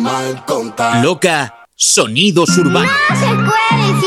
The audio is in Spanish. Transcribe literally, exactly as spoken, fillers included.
mal contar. Loca, sonidos urbanos. No se puede